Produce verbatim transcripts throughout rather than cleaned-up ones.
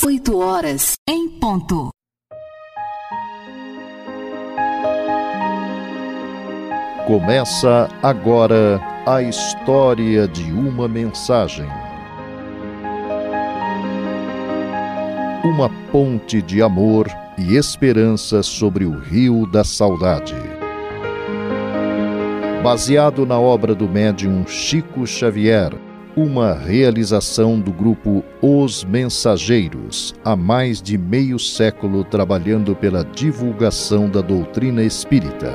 oito horas em ponto. Começa agora a história de uma mensagem. Uma ponte de amor e esperança sobre o Rio da Saudade. Baseado na obra do médium Chico Xavier, uma realização do grupo Os Mensageiros, há mais de meio século trabalhando pela divulgação da doutrina espírita.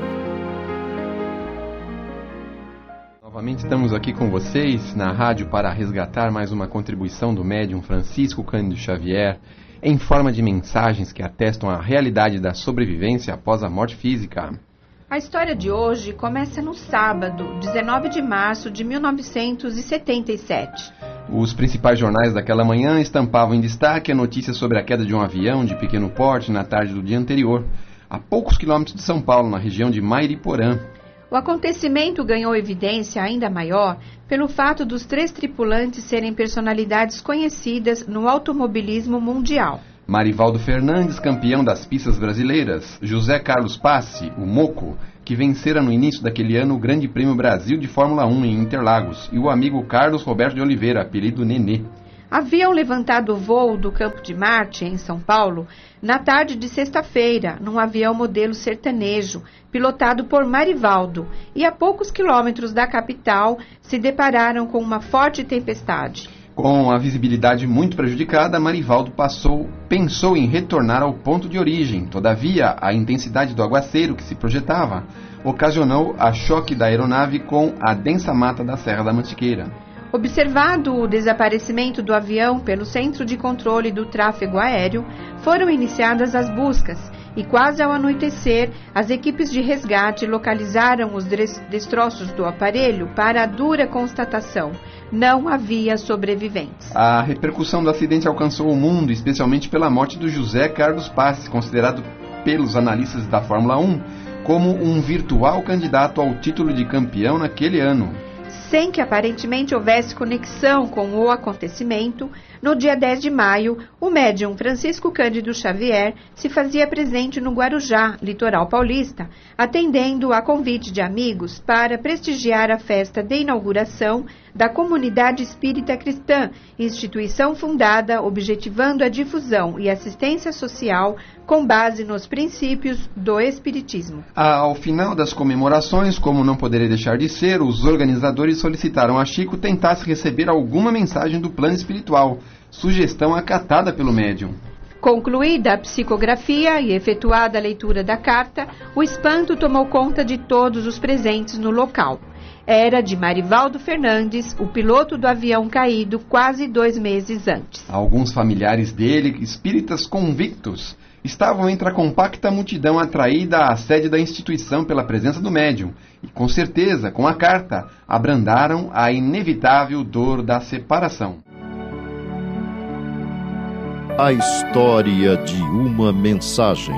Novamente estamos aqui com vocês na rádio para resgatar mais uma contribuição do médium Francisco Cândido Xavier em forma de mensagens que atestam a realidade da sobrevivência após a morte física. A história de hoje começa no sábado, dezenove de março de mil novecentos e setenta e sete. Os principais jornais daquela manhã estampavam em destaque a notícia sobre a queda de um avião de pequeno porte na tarde do dia anterior, a poucos quilômetros de São Paulo, na região de Mairiporã. O acontecimento ganhou evidência ainda maior pelo fato dos três tripulantes serem personalidades conhecidas no automobilismo mundial. Marivaldo Fernandes, campeão das pistas brasileiras, José Carlos Passe, o Moco, que vencera no início daquele ano o Grande Prêmio Brasil de Fórmula um em Interlagos, e o amigo Carlos Roberto de Oliveira, apelido Nenê. Haviam levantado o voo do Campo de Marte, em São Paulo, na tarde de sexta-feira, num avião modelo sertanejo, pilotado por Marivaldo, e a poucos quilômetros da capital se depararam com uma forte tempestade. Com a visibilidade muito prejudicada, Marivaldo passou, pensou em retornar ao ponto de origem. Todavia, a intensidade do aguaceiro que se projetava ocasionou a choque da aeronave com a densa mata da Serra da Mantiqueira. Observado o desaparecimento do avião pelo Centro de Controle do Tráfego Aéreo, foram iniciadas as buscas e quase ao anoitecer, as equipes de resgate localizaram os destroços do aparelho para a dura constatação: não havia sobreviventes. A repercussão do acidente alcançou o mundo, especialmente pela morte do José Carlos Passe, considerado pelos analistas da Fórmula um como um virtual candidato ao título de campeão naquele ano. Sem que aparentemente houvesse conexão com o acontecimento, no dia dez de maio, o médium Francisco Cândido Xavier se fazia presente no Guarujá, litoral paulista, atendendo a convite de amigos para prestigiar a festa de inauguração da Comunidade Espírita Cristã, instituição fundada objetivando a difusão e assistência social com base nos princípios do Espiritismo. Ao final das comemorações, como não poderia deixar de ser, os organizadores solicitaram a Chico tentasse receber alguma mensagem do plano espiritual, sugestão acatada pelo médium. Concluída a psicografia e efetuada a leitura da carta, o espanto tomou conta de todos os presentes no local. Era de Marivaldo Fernandes, o piloto do avião caído quase dois meses antes. Alguns familiares dele, espíritas convictos, estavam entre a compacta multidão atraída à sede da instituição pela presença do médium e, com certeza, com a carta, abrandaram a inevitável dor da separação. A história de uma mensagem.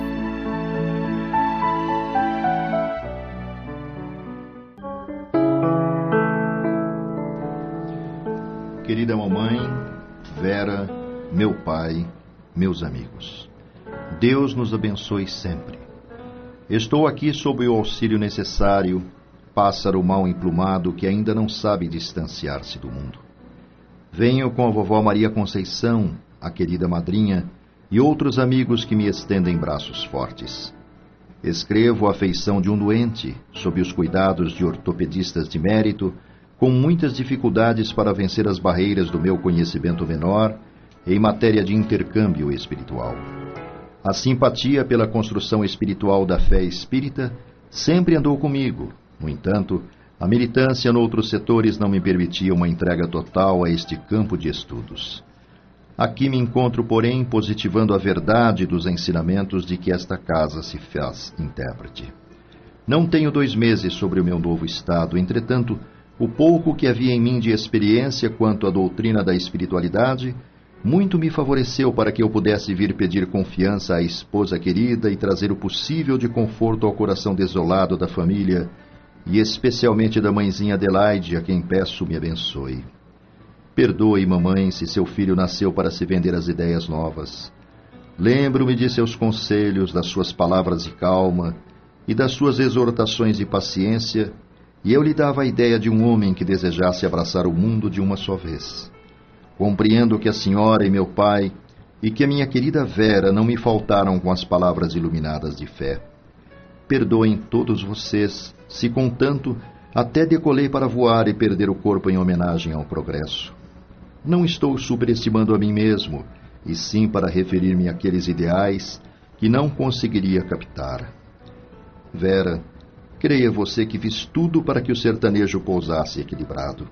Querida mamãe, Vera, meu pai, meus amigos, Deus nos abençoe sempre. Estou aqui sob o auxílio necessário, pássaro mal emplumado que ainda não sabe distanciar-se do mundo. Venho com a vovó Maria Conceição, a querida madrinha, e outros amigos que me estendem braços fortes. Escrevo a afeição de um doente, sob os cuidados de ortopedistas de mérito, com muitas dificuldades para vencer as barreiras do meu conhecimento menor em matéria de intercâmbio espiritual. A simpatia pela construção espiritual da fé espírita sempre andou comigo. No entanto, a militância noutros setores não me permitia uma entrega total a este campo de estudos. Aqui me encontro, porém, positivando a verdade dos ensinamentos de que esta casa se faz intérprete. Não tenho dois meses sobre o meu novo estado, entretanto, o pouco que havia em mim de experiência quanto à doutrina da espiritualidade muito me favoreceu para que eu pudesse vir pedir confiança à esposa querida e trazer o possível de conforto ao coração desolado da família e especialmente da mãezinha Adelaide, a quem peço me abençoe. Perdoe, mamãe, se seu filho nasceu para se vender às ideias novas. Lembro-me de seus conselhos, das suas palavras de calma e das suas exortações de paciência, e eu lhe dava a ideia de um homem que desejasse abraçar o mundo de uma só vez. Compreendo que a senhora e meu pai e que a minha querida Vera não me faltaram com as palavras iluminadas de fé. Perdoem todos vocês, se contanto até decolei para voar e perder o corpo em homenagem ao progresso. Não estou superestimando a mim mesmo, e sim para referir-me àqueles ideais que não conseguiria captar. Vera, creia você que fiz tudo para que o sertanejo pousasse equilibrado.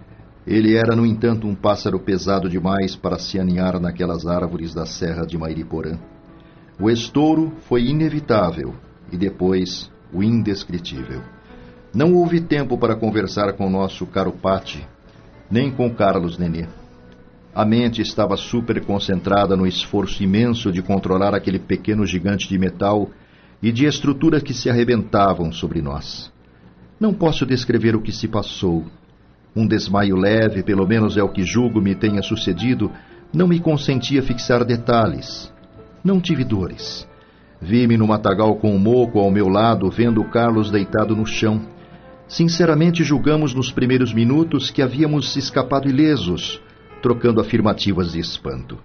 Ele era, no entanto, um pássaro pesado demais para se aninhar naquelas árvores da serra de Mairiporã. O estouro foi inevitável, e depois o indescritível. Não houve tempo para conversar com nosso caro Patti, nem com Carlos Nenê. A mente estava super concentrada no esforço imenso de controlar aquele pequeno gigante de metal e de estruturas que se arrebentavam sobre nós. Não posso descrever o que se passou. Um desmaio leve, pelo menos é o que julgo me tenha sucedido, não me consentia fixar detalhes. Não tive dores. Vi-me no matagal com o moco ao meu lado, vendo o Carlos deitado no chão. Sinceramente julgamos nos primeiros minutos que havíamos escapado ilesos, trocando afirmativas de espanto.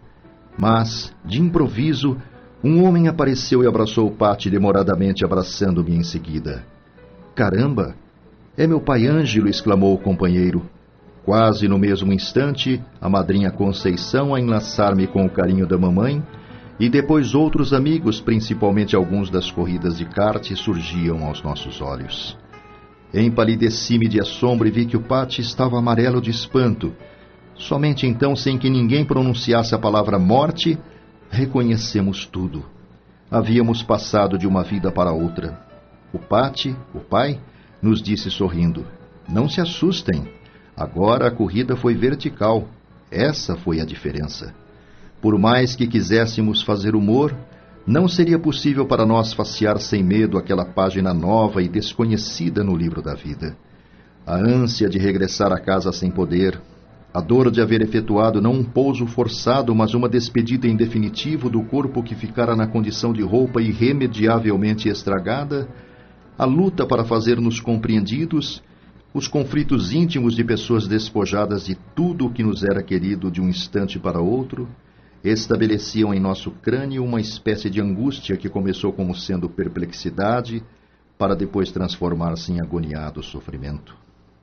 Mas, de improviso, um homem apareceu e abraçou o Patti demoradamente, abraçando-me em seguida. Caramba! É meu pai Ângelo, exclamou o companheiro. Quase no mesmo instante, a madrinha Conceição a enlaçar-me com o carinho da mamãe, e depois outros amigos, principalmente alguns das corridas de kart, surgiam aos nossos olhos. Empalideci-me de assombro e vi que o Patti estava amarelo de espanto. Somente então, sem que ninguém pronunciasse a palavra morte, reconhecemos tudo. Havíamos passado de uma vida para outra. O Patti, o pai, nos disse sorrindo: não se assustem, agora a corrida foi vertical. Essa foi a diferença. Por mais que quiséssemos fazer humor, não seria possível para nós facear sem medo aquela página nova e desconhecida no livro da vida. A ânsia de regressar a casa sem poder, a dor de haver efetuado não um pouso forçado, mas uma despedida em definitivo do corpo que ficara na condição de roupa irremediavelmente estragada, a luta para fazer-nos compreendidos, os conflitos íntimos de pessoas despojadas de tudo o que nos era querido de um instante para outro, estabeleciam em nosso crânio uma espécie de angústia que começou como sendo perplexidade, para depois transformar-se em agoniado sofrimento.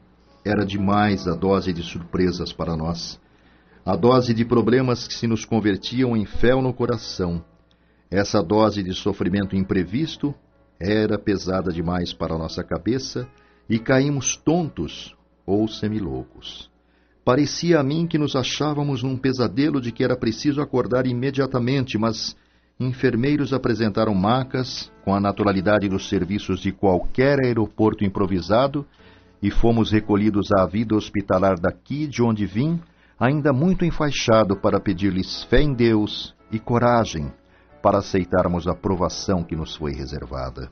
Era demais a dose de surpresas para nós, a dose de problemas que se nos convertiam em fel no coração. Essa dose de sofrimento imprevisto era pesada demais para a nossa cabeça e caímos tontos ou semiloucos. Parecia a mim que nos achávamos num pesadelo de que era preciso acordar imediatamente, mas enfermeiros apresentaram macas com a naturalidade dos serviços de qualquer aeroporto improvisado e fomos recolhidos à vida hospitalar daqui de onde vim, ainda muito enfaixado para pedir-lhes fé em Deus e coragem para aceitarmos a provação que nos foi reservada.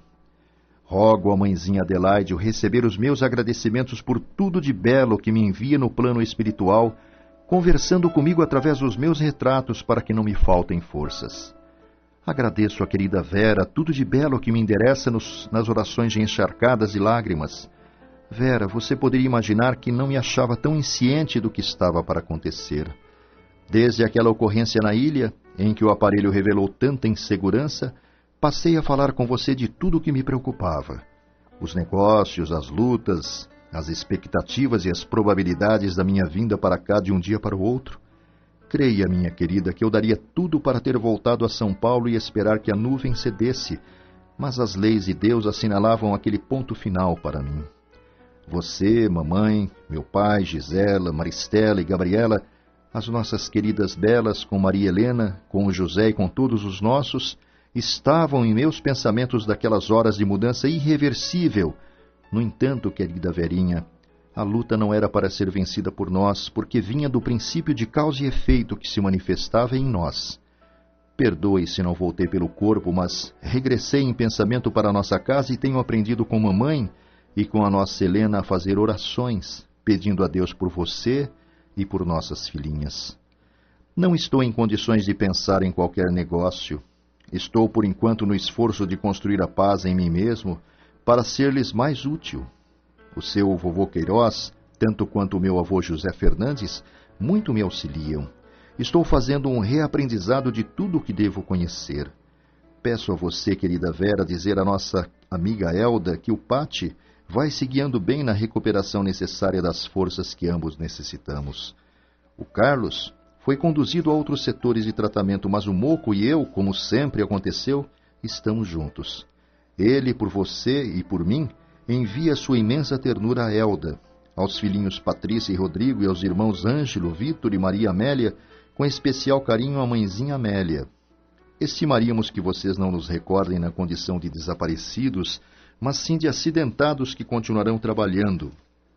Rogo à mãezinha Adelaide o receber os meus agradecimentos por tudo de belo que me envia no plano espiritual, conversando comigo através dos meus retratos para que não me faltem forças. Agradeço à querida Vera tudo de belo que me endereça nos, nas orações encharcadas de lágrimas. Vera, você poderia imaginar que não me achava tão insciente do que estava para acontecer. Desde aquela ocorrência na ilha, em que o aparelho revelou tanta insegurança, passei a falar com você de tudo o que me preocupava. Os negócios, as lutas, as expectativas e as probabilidades da minha vinda para cá de um dia para o outro. Creia, minha querida, que eu daria tudo para ter voltado a São Paulo e esperar que a nuvem cedesse, mas as leis de Deus assinalavam aquele ponto final para mim. Você, mamãe, meu pai, Gisela, Maristela e Gabriela, as nossas queridas belas com Maria Helena, com o José e com todos os nossos, estavam em meus pensamentos daquelas horas de mudança irreversível. No entanto, querida Verinha, a luta não era para ser vencida por nós, porque vinha do princípio de causa e efeito que se manifestava em nós. Perdoe se não voltei pelo corpo, mas regressei em pensamento para nossa casa e tenho aprendido com mamãe e com a nossa Helena a fazer orações, pedindo a Deus por você e por nossas filhinhas. Não estou em condições de pensar em qualquer negócio. Estou, por enquanto, no esforço de construir a paz em mim mesmo para ser-lhes mais útil. O seu vovô Queiroz, tanto quanto o meu avô José Fernandes, muito me auxiliam. Estou fazendo um reaprendizado de tudo o que devo conhecer. Peço a você, querida Vera, dizer à nossa amiga Elda que o Pati vai se guiando bem na recuperação necessária das forças que ambos necessitamos. O Carlos foi conduzido a outros setores de tratamento, mas o Moco e eu, como sempre aconteceu, estamos juntos. Ele, por você e por mim, envia sua imensa ternura a Elda, aos filhinhos Patrícia e Rodrigo e aos irmãos Ângelo, Vitor e Maria Amélia, com especial carinho à mãezinha Amélia. Estimaríamos que vocês não nos recordem na condição de desaparecidos, mas sim de acidentados que continuarão trabalhando.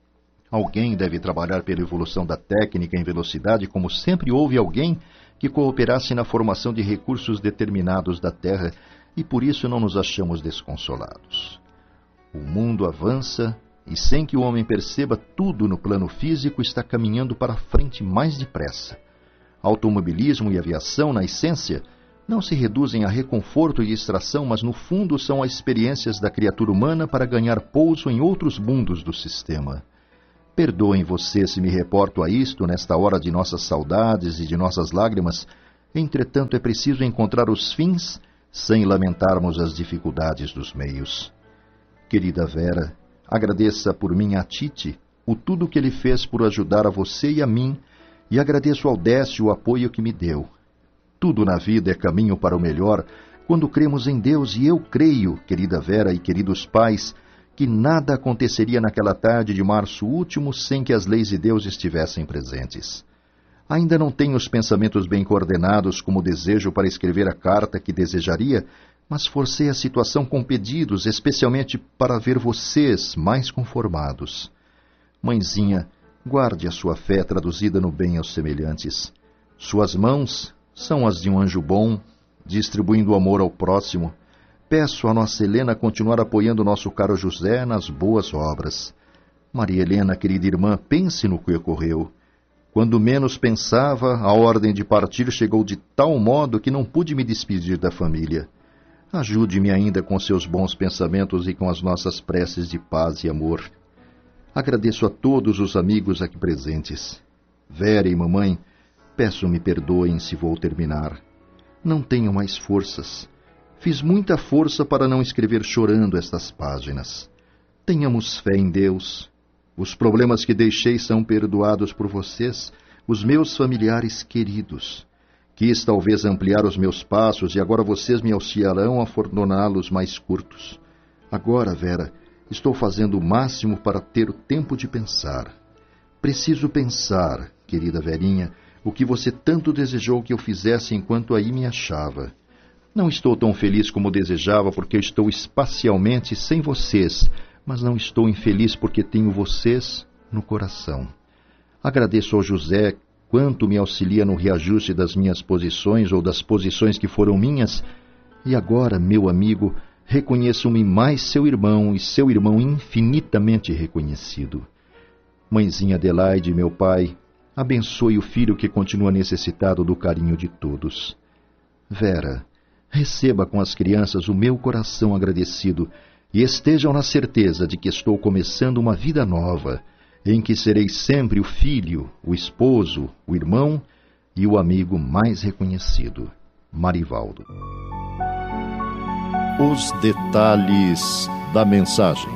Alguém deve trabalhar pela evolução da técnica em velocidade, como sempre houve alguém que cooperasse na formação de recursos determinados da Terra, e por isso não nos achamos desconsolados. O mundo avança, e sem que o homem perceba, tudo no plano físico está caminhando para a frente mais depressa. Automobilismo e aviação, na essência, não se reduzem a reconforto e distração, mas no fundo são as experiências da criatura humana para ganhar pouso em outros mundos do sistema. Perdoem você se me reporto a isto nesta hora de nossas saudades e de nossas lágrimas, entretanto é preciso encontrar os fins sem lamentarmos as dificuldades dos meios. Querida Vera, agradeça por mim a Tite o tudo que ele fez por ajudar a você e a mim, e agradeço ao Décio o apoio que me deu. Tudo na vida é caminho para o melhor quando cremos em Deus, e eu creio, querida Vera e queridos pais, que nada aconteceria naquela tarde de março último sem que as leis de Deus estivessem presentes. Ainda não tenho os pensamentos bem coordenados como desejo para escrever a carta que desejaria, mas forcei a situação com pedidos, especialmente para ver vocês mais conformados. Mãezinha, guarde a sua fé traduzida no bem aos semelhantes. Suas mãos são as de um anjo bom, distribuindo amor ao próximo. Peço a nossa Helena continuar apoiando nosso caro José nas boas obras. Maria Helena, querida irmã, pense no que ocorreu. Quando menos pensava, a ordem de partir chegou de tal modo que não pude me despedir da família. Ajude-me ainda com seus bons pensamentos e com as nossas preces de paz e amor. Agradeço a todos os amigos aqui presentes. Vera e mamãe, peço-me perdoem se vou terminar. Não tenho mais forças. Fiz muita força para não escrever chorando estas páginas. Tenhamos fé em Deus. Os problemas que deixei são perdoados por vocês, os meus familiares queridos. Quis talvez ampliar os meus passos e agora vocês me auxiliarão a torná-los mais curtos. Agora, Vera, estou fazendo o máximo para ter o tempo de pensar. Preciso pensar, querida Verinha, o que você tanto desejou que eu fizesse enquanto aí me achava. Não estou tão feliz como desejava porque estou espacialmente sem vocês, mas não estou infeliz porque tenho vocês no coração. Agradeço ao José quanto me auxilia no reajuste das minhas posições ou das posições que foram minhas, e agora, meu amigo, reconheço-me mais seu irmão e seu irmão infinitamente reconhecido. Mãezinha Adelaide, meu pai, abençoe o filho que continua necessitado do carinho de todos. Vera, receba com as crianças o meu coração agradecido e estejam na certeza de que estou começando uma vida nova, em que serei sempre o filho, o esposo, o irmão e o amigo mais reconhecido. Marivaldo. Os detalhes da mensagem.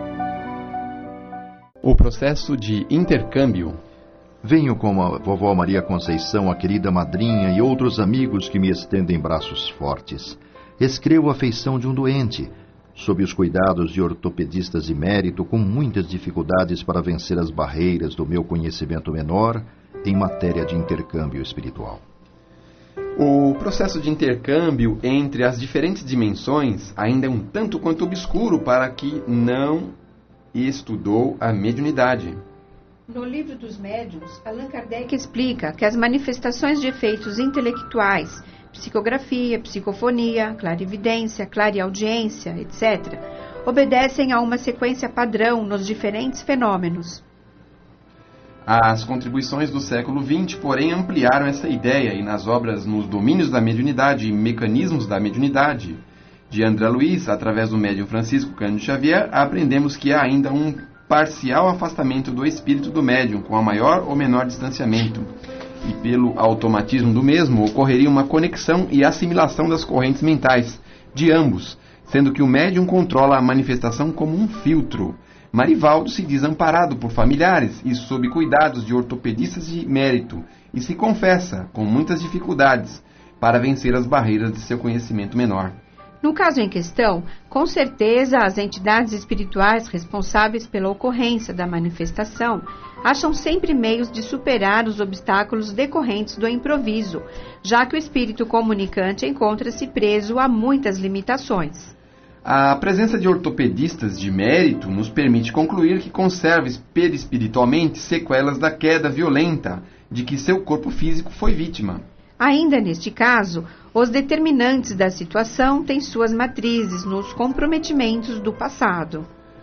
O processo de intercâmbio. Venho com a vovó Maria Conceição, a querida madrinha e outros amigos que me estendem braços fortes. Escrevo a afeição de um doente, sob os cuidados de ortopedistas de mérito, com muitas dificuldades para vencer as barreiras do meu conhecimento menor em matéria de intercâmbio espiritual. O processo de intercâmbio entre as diferentes dimensões ainda é um tanto quanto obscuro para quem não estudou a mediunidade. No livro dos médiuns, Allan Kardec explica que as manifestações de efeitos intelectuais, psicografia, psicofonia, clarividência, clareaudiência, etcétera, obedecem a uma sequência padrão nos diferentes fenômenos. As contribuições do século vinte, porém, ampliaram essa ideia e nas obras Nos Domínios da Mediunidade e Mecanismos da Mediunidade, de André Luiz, através do médium Francisco Cândido Xavier, aprendemos que há ainda um parcial afastamento do espírito do médium, com a maior ou menor distanciamento, e pelo automatismo do mesmo ocorreria uma conexão e assimilação das correntes mentais de ambos, sendo que o médium controla a manifestação como um filtro. Marivaldo se diz amparado por familiares e sob cuidados de ortopedistas de mérito, e se confessa, com muitas dificuldades, para vencer as barreiras de seu conhecimento menor. No caso em questão, com certeza as entidades espirituais responsáveis pela ocorrência da manifestação acham sempre meios de superar os obstáculos decorrentes do improviso, já que o espírito comunicante encontra-se preso a muitas limitações. A presença de ortopedistas de mérito nos permite concluir que conserva perispiritualmente sequelas da queda violenta de que seu corpo físico foi vítima. Ainda neste caso, os determinantes da situação têm suas matrizes nos comprometimentos do passado.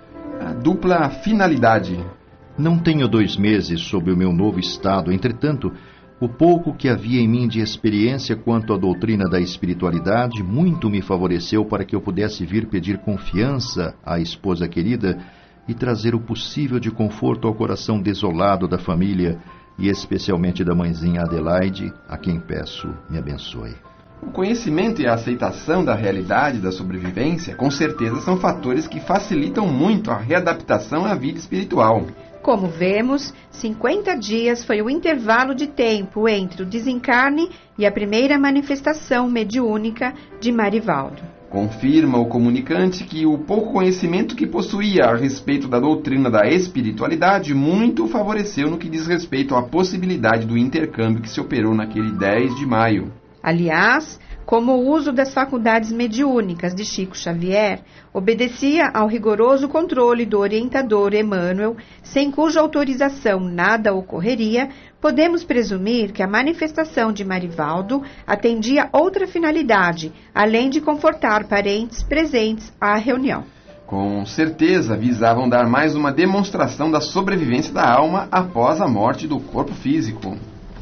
A dupla finalidade. Não tenho dois meses sob o meu novo estado, entretanto, o pouco que havia em mim de experiência quanto à doutrina da espiritualidade muito me favoreceu para que eu pudesse vir pedir confiança à esposa querida e trazer o possível de conforto ao coração desolado da família e especialmente da mãezinha Adelaide, a quem peço me abençoe. O conhecimento e a aceitação da realidade da sobrevivência, com certeza, são fatores que facilitam muito a readaptação à vida espiritual. Como vemos, cinquenta dias foi o intervalo de tempo entre o desencarne e a primeira manifestação mediúnica de Marivaldo. Confirma o comunicante que o pouco conhecimento que possuía a respeito da doutrina da espiritualidade muito o favoreceu no que diz respeito à possibilidade do intercâmbio que se operou naquele dez de maio. Aliás, como o uso das faculdades mediúnicas de Chico Xavier obedecia ao rigoroso controle do orientador Emmanuel, sem cuja autorização nada ocorreria, podemos presumir que a manifestação de Marivaldo atendia outra finalidade, além de confortar parentes presentes à reunião. Com certeza visavam dar mais uma demonstração da sobrevivência da alma após a morte do corpo físico.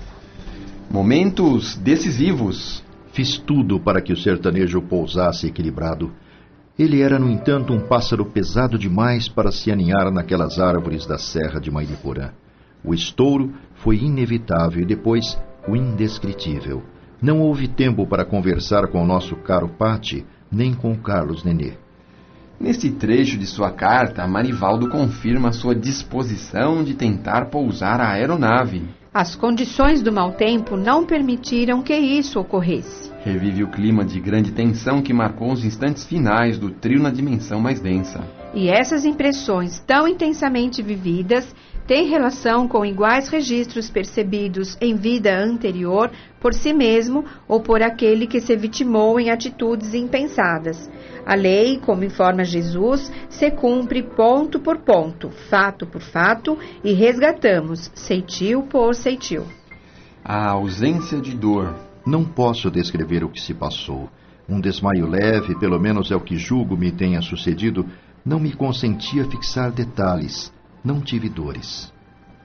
Momentos decisivos. Fiz tudo para que o sertanejo pousasse equilibrado. Ele era, no entanto, um pássaro pesado demais para se aninhar naquelas árvores da serra de Mairiporã. O estouro foi inevitável e depois o indescritível. Não houve tempo para conversar com o nosso caro Pati, nem com o Carlos Nenê. Neste trecho de sua carta, Marivaldo confirma sua disposição de tentar pousar a aeronave. As condições do mau tempo não permitiram que isso ocorresse. Revive o clima de grande tensão que marcou os instantes finais do trio na dimensão mais densa. E essas impressões tão intensamente vividas têm relação com iguais registros percebidos em vida anterior por si mesmo ou por aquele que se vitimou em atitudes impensadas. A lei, como informa Jesus, se cumpre ponto por ponto, fato por fato, e resgatamos ceitil por ceitil. A ausência de dor. Não posso descrever o que se passou. Um desmaio leve, pelo menos é o que julgo me tenha sucedido, não me consentia fixar detalhes. Não tive dores.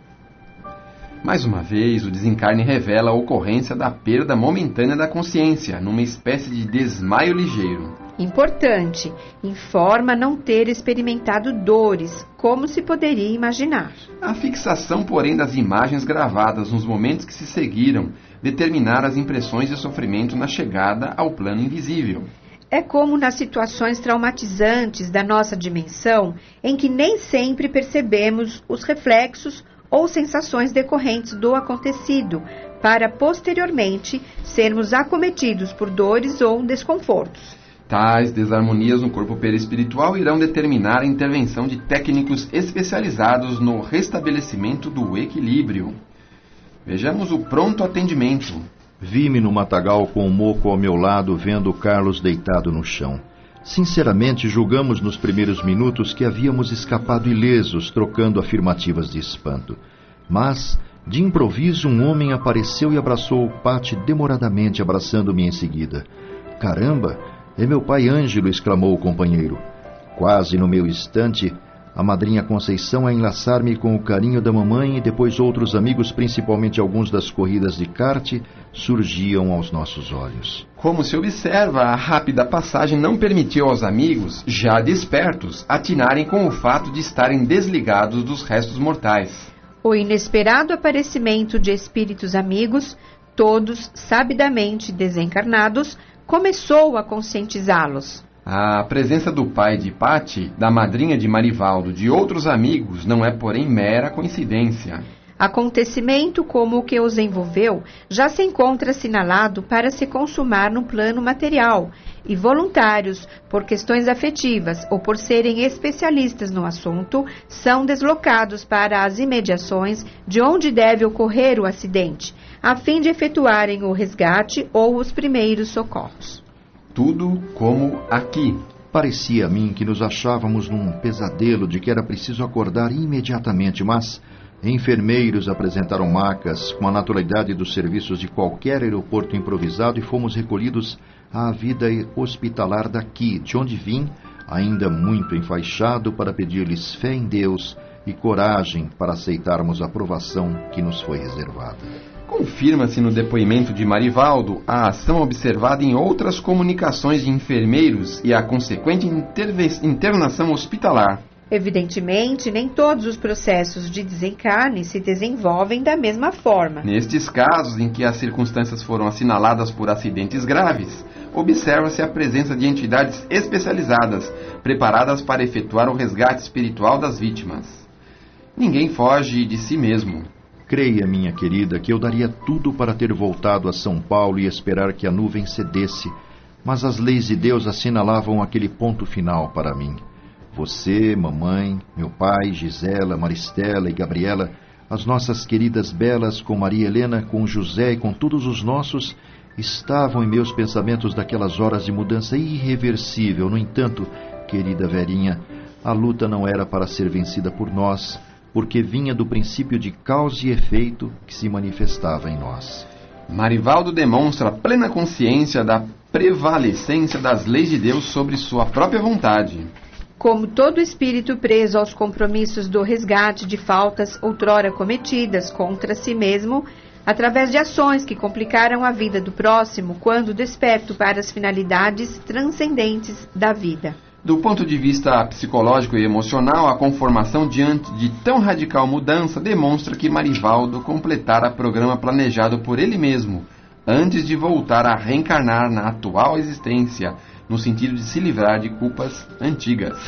Mais uma vez, o desencarne revela a ocorrência da perda momentânea da consciência, numa espécie de desmaio ligeiro. Importante, informa não ter experimentado dores, como se poderia imaginar. A fixação, porém, das imagens gravadas nos momentos que se seguiram determinaram as impressões de sofrimento na chegada ao plano invisível. É como nas situações traumatizantes da nossa dimensão, em que nem sempre percebemos os reflexos ou sensações decorrentes do acontecido, para posteriormente sermos acometidos por dores ou desconfortos. Tais desarmonias no corpo perispiritual irão determinar a intervenção de técnicos especializados no restabelecimento do equilíbrio. Vejamos o pronto atendimento. Vi-me no matagal com o moco ao meu lado, vendo o Carlos deitado no chão. Sinceramente, julgamos nos primeiros minutos que havíamos escapado ilesos, trocando afirmativas de espanto. Mas, de improviso, um homem apareceu e abraçou o Pati demoradamente, abraçando-me em seguida. Caramba! É meu pai Ângelo, exclamou o companheiro. Quase no meu instante, a madrinha Conceição a enlaçar-me com o carinho da mamãe e depois outros amigos, principalmente alguns das corridas de kart, surgiam aos nossos olhos. Como se observa, a rápida passagem não permitiu aos amigos, já despertos, atinarem com o fato de estarem desligados dos restos mortais. O inesperado aparecimento de espíritos amigos, todos sabidamente desencarnados, começou a conscientizá-los. A presença do pai de Patti, da madrinha de Marivaldo, de outros amigos, não é, porém, mera coincidência. Acontecimento como o que os envolveu já se encontra assinalado para se consumar no plano material, e voluntários, por questões afetivas ou por serem especialistas no assunto, são deslocados para as imediações de onde deve ocorrer o acidente, a fim de efetuarem o resgate ou os primeiros socorros. Tudo como aqui. Parecia a mim que nos achávamos num pesadelo de que era preciso acordar imediatamente, mas enfermeiros apresentaram macas com a naturalidade dos serviços de qualquer aeroporto improvisado e fomos recolhidos à vida hospitalar daqui, de onde vim, ainda muito enfaixado, para pedir-lhes fé em Deus e coragem para aceitarmos a provação que nos foi reservada. Confirma-se no depoimento de Marivaldo a ação observada em outras comunicações de enfermeiros e a consequente interve- internação hospitalar. Evidentemente, nem todos os processos de desencarne se desenvolvem da mesma forma. Nestes casos em que as circunstâncias foram assinaladas por acidentes graves, observa-se a presença de entidades especializadas, preparadas para efetuar o resgate espiritual das vítimas. Ninguém foge de si mesmo. Creia, minha querida, que eu daria tudo para ter voltado a São Paulo e esperar que a nuvem cedesse, mas as leis de Deus assinalavam aquele ponto final para mim. Você, mamãe, meu pai, Gisela, Maristela e Gabriela, as nossas queridas belas, com Maria Helena, com José e com todos os nossos, estavam em meus pensamentos daquelas horas de mudança irreversível. No entanto, querida Verinha, a luta não era para ser vencida por nós, porque vinha do princípio de causa e efeito que se manifestava em nós. Marivaldo demonstra plena consciência da prevalecência das leis de Deus sobre sua própria vontade. Como todo espírito preso aos compromissos do resgate de faltas outrora cometidas contra si mesmo, através de ações que complicaram a vida do próximo, quando desperto para as finalidades transcendentes da vida. Do ponto de vista psicológico e emocional, a conformação diante de tão radical mudança demonstra que Marivaldo completara o programa planejado por ele mesmo, antes de voltar a reencarnar na atual existência, no sentido de se livrar de culpas antigas.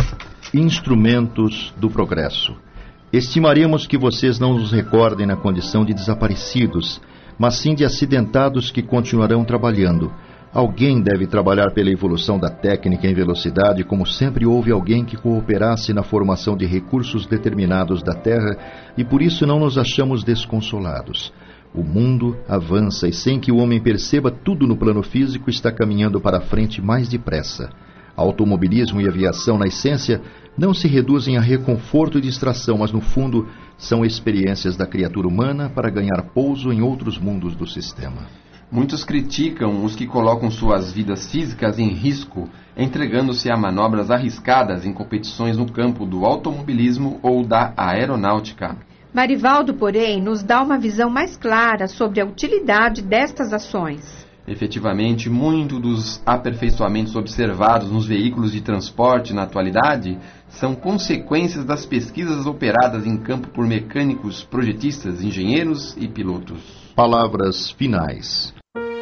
Instrumentos do progresso. Estimaríamos que vocês não nos recordem na condição de desaparecidos, mas sim de acidentados que continuarão trabalhando. Alguém deve trabalhar pela evolução da técnica em velocidade, como sempre houve alguém que cooperasse na formação de recursos determinados da Terra, e por isso não nos achamos desconsolados. O mundo avança e, sem que o homem perceba, tudo no plano físico está caminhando para a frente mais depressa. Automobilismo e aviação, na essência, não se reduzem a reconforto e distração, mas no fundo são experiências da criatura humana para ganhar pouso em outros mundos do sistema. Muitos criticam os que colocam suas vidas físicas em risco, entregando-se a manobras arriscadas em competições no campo do automobilismo ou da aeronáutica. Marivaldo, porém, nos dá uma visão mais clara sobre a utilidade destas ações. Efetivamente, muito dos aperfeiçoamentos observados nos veículos de transporte na atualidade são consequências das pesquisas operadas em campo por mecânicos, projetistas, engenheiros e pilotos. Palavras finais.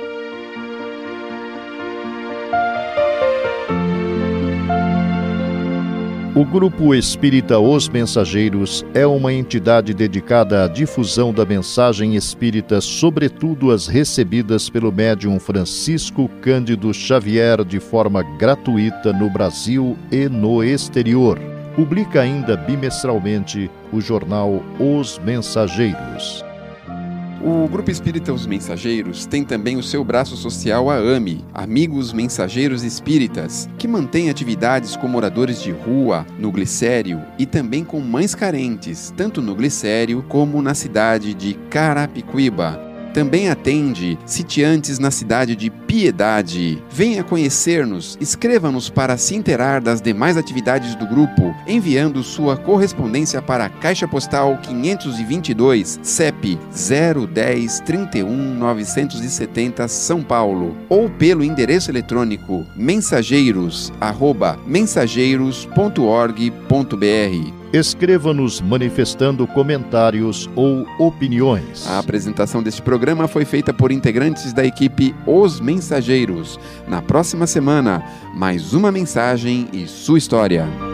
O Grupo Espírita Os Mensageiros é uma entidade dedicada à difusão da mensagem espírita, sobretudo as recebidas pelo médium Francisco Cândido Xavier de forma gratuita no Brasil e no exterior. Publica ainda bimestralmente o jornal Os Mensageiros. O Grupo Espírita Os Mensageiros tem também o seu braço social, a AME, Amigos Mensageiros Espíritas, que mantém atividades com moradores de rua, no Glicério e também com mães carentes, tanto no Glicério como na cidade de Carapicuíba. também atende sitiantes na cidade de Piedade. Venha conhecer-nos, escreva-nos para se inteirar das demais atividades do grupo, enviando sua correspondência para a Caixa Postal quinhentos e vinte e dois, C E P zero dez, trinta e um, novecentos e setenta, São Paulo, ou pelo endereço eletrônico mensageiros arroba mensageiros ponto org ponto br. Escreva-nos manifestando comentários ou opiniões. A apresentação deste programa foi feita por integrantes da equipe Os Mensageiros. Na próxima semana, mais uma mensagem e sua história.